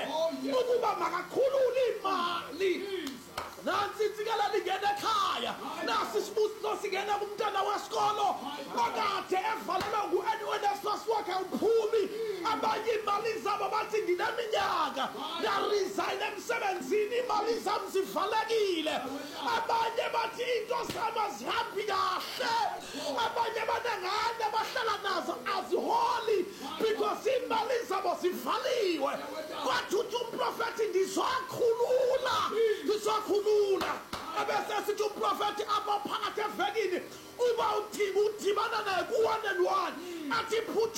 ukuba makakhulule imali. Nansi insikela lingena ekhaya. Nasi isibusiso singena kumntana wesikolo okade evalelwa ngu-NSFAS wakhe uphumi. Abanye imali zabo bathi ngineminyaka ngaresign emsebenzini, imali zami zivalekile. Abanye bathi into zami azihambi kahle. Abanye banengane bahlala nazo aziholi because imali zabo zivaliwe. Kwathi umprofethi ndizokhulula. Abese sithi umprofethi abaphakathi evekini uba udibana naye ku-1-on-1 athi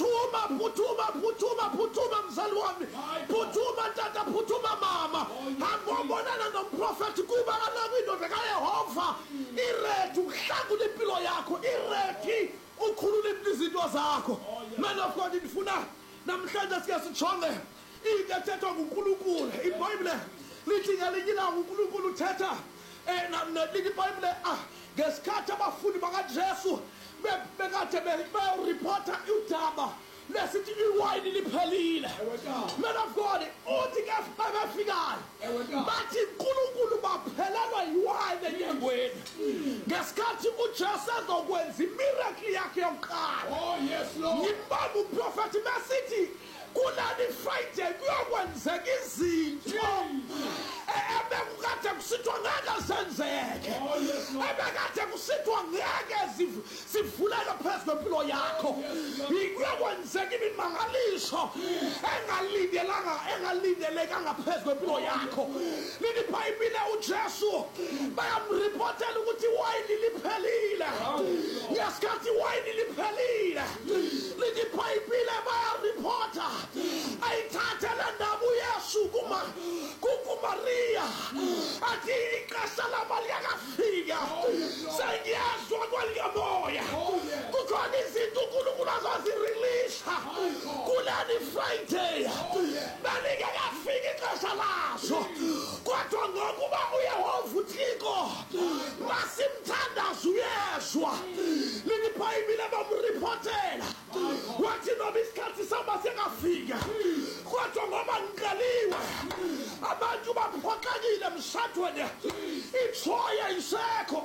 phuthuma mzali wami, phuthuma tata, phuthuma mama. Hamba ubonana nomprofethi kuba kaloku indoda kaYehova iredi ukuhlangula impilo yakho, iredi ukhulula izinto zakho. Man of God, ndifuna namhlanje sike sijonge into ethethwa nguNkulunkulu. iBhayibhile lithi ngelinye ilanga uNkulunkulu uthetha lithi iBhayibhile ngesikhathi abafundi bakaJesu bekade beyoripota udaba lesithi iwayini liphelile. Man of God, uthi ke befikayo bathi uNkulunkulu baphelelwa yiwayini enyangweni ngesikhathi uJesu ezokwenza imiracle yakhe yokuqala. Ngibamba umprofethi besithi kulani Friday kuyokwenzeka izinto ebekade kusithwa ngeke zenzeke, ebekade kusithwa ngeke zivuleke phezu kwempilo yakho. Kuyokwenzeka imimangaliso engalindelekanga phezu kwempilo yakho. Lithi iBhayibhile uJesu bayamripotela ukuthi iwayini liphelile. Ngesikhathi iwayini liphelile, lithi iBhayibhile bayaripota ayithathe le ndaba uYesu kuMaria athi ixesha lami liyakafika, sengiyezwa kwelikamoya. Kukhona izinto uNkulunkulu azozirilisha kulani Friday, belingekafika ixesha lazo. Kodwa ngokuba uYehova uThixo masimthandaza uyezwa. Lithi iBhayibhile bamripotela wathi noma isikhathi sami singafika, kodwa ngoba ngiqaliwe abantu baphoxekile emshadweni, ithoya isekho.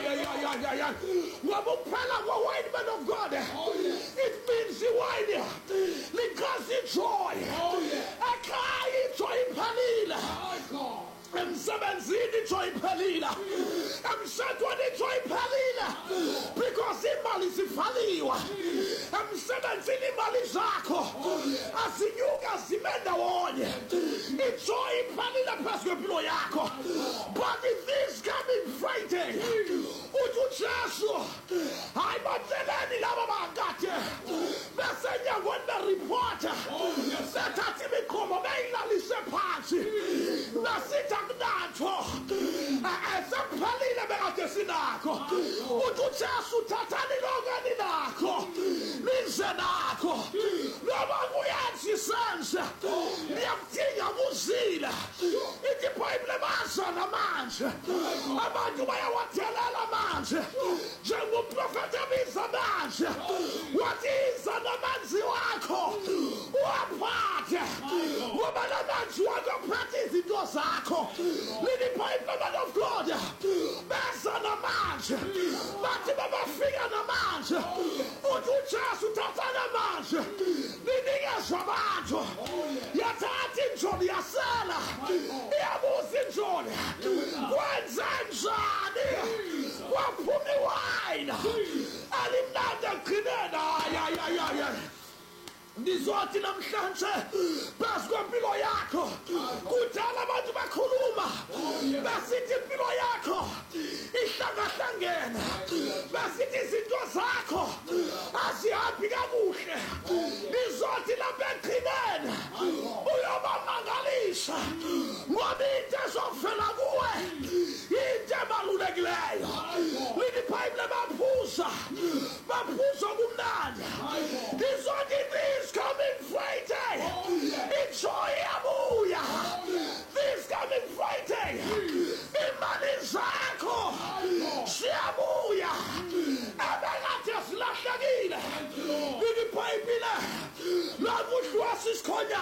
Ngoba ukuphela kwewayini, man of God, it means iwayini lichaza ijoy. Ekhaya ijoy iphelile, emsebenzini ijoy iphelile, emshadweni ijoy iphelile because imali zivaliwe. Emsebenzini imali zakho azinyuka zime ndawonye, ijoy iphelile phezu kwempilo yakho. But this coming Friday uthi uJesu hayi batsheleni laba bakade besenyangweni beripota sethatha imiqomo beyilalise phansi besithi akunatho esephelile bekade sinakho. Uthi uJesu thathani lonke ninakho nize nakho noma kuyenza isenze niyakudinga kuzile. Ithi iBhayibhile bazana manje abantu bayawathelela manje njengomprofethi abiza manje wathi iza namanzi wakho uwaphathe ngoba namanzi wakho aphathe izinto zakho. Lithi iBhayibhile, man of God, beza namanje bathi babafika namanje uthi uJesu uthatha namanje ninikeza abantu. Yathatha injoli yasela iyabuza injoli kwenze njani, waphuma iwayini alimnandi ekugcineni. Ndizothi namhlanje phezu kwempilo yakho kudala abantu bakhuluma besithi impilo yakho ihlangahlangene, besithi izinto zakho azihambi kakuhle. Ndizothi lapha ekugcineni uyobamangalisha ngoba